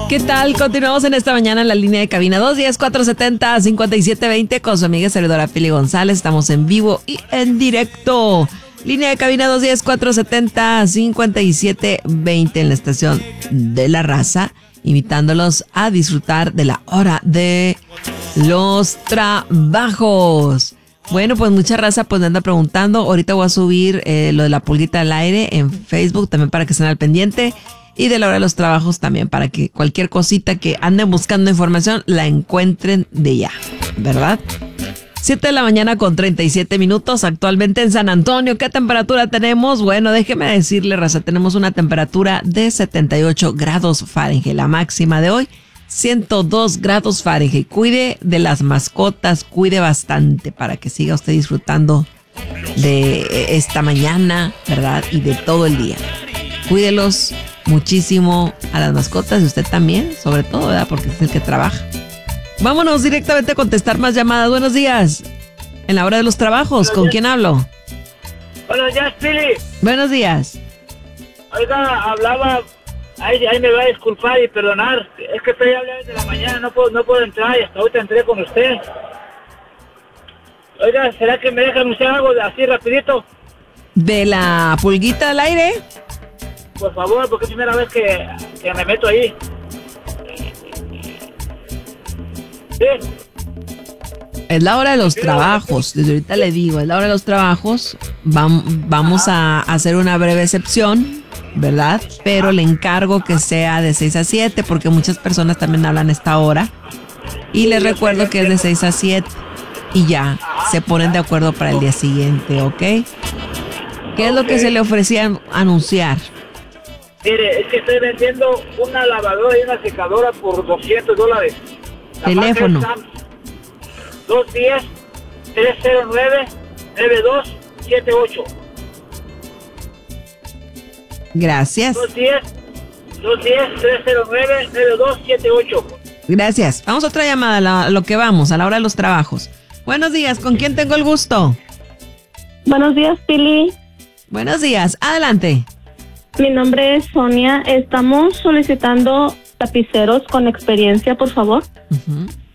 ¿Qué tal? Continuamos en esta mañana en la línea de cabina 210-470-5720 con su amiga servidora Pili González. Estamos en vivo y en directo. Línea de cabina 210-470-5720 en la estación de La Raza, invitándolos a disfrutar de la hora de los trabajos. Bueno, pues mucha raza pues me anda preguntando. Ahorita voy a subir lo de la pulguita al aire en Facebook también para que estén al pendiente. Y de la hora de los trabajos también, para que cualquier cosita que anden buscando información la encuentren de ya, ¿verdad? 7 de la mañana con 37 minutos actualmente en San Antonio. ¿Qué temperatura tenemos? Bueno, déjeme decirle, raza, tenemos una temperatura de 78 grados Fahrenheit. La máxima de hoy, 102 grados Fahrenheit. Cuide de las mascotas, cuide bastante para que siga usted disfrutando de esta mañana, ¿verdad? Y de todo el día. Cuídelos muchísimo a las mascotas y usted también, sobre todo, ¿verdad? Porque es el que trabaja. Vámonos directamente a contestar más llamadas. Buenos días. En la hora de los trabajos, ¿con quién hablo? Buenos días, Pili. Buenos días. Oiga, hablaba, ahí me va a disculpar y perdonar. Es que estoy hablando desde la mañana, no puedo entrar y hasta ahorita entré con usted. Oiga, ¿será que me dejan usted algo así rapidito? ¿De la pulguita al aire? Por favor, porque es la primera vez que me meto ahí. Sí. Es la hora de los trabajos. Desde ahorita le digo, es la hora de los trabajos. Vamos a hacer una breve excepción, ¿verdad? Pero le encargo que sea de 6 a 7 porque muchas personas también hablan esta hora. Y les recuerdo que es de 6 a 7 y ya se ponen de acuerdo para el día siguiente, ¿ok? ¿Qué es lo que se le ofrecía anunciar? Mire, es que estoy vendiendo una lavadora y una secadora por $200. Teléfono. 210-309-9278. Gracias. 210-309-9278. Gracias. Vamos a otra llamada, lo que vamos, a la hora de los trabajos. Buenos días, ¿con quién tengo el gusto? Buenos días, Pili. Buenos días, adelante. Mi nombre es Sonia. Estamos solicitando tapiceros con experiencia, por favor. Uh-huh.